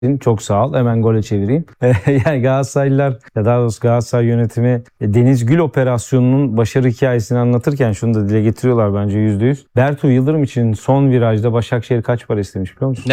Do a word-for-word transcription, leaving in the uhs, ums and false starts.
Çok sağ ol. Hemen gole çevireyim. Yani Galatasaraylılar, ya daha doğrusu Galatasaray yönetimi Deniz Gül operasyonunun başarı hikayesini anlatırken şunu da dile getiriyorlar bence yüzde yüz. Bertu Yıldırım için son virajda Başakşehir kaç para istemiş biliyor musun?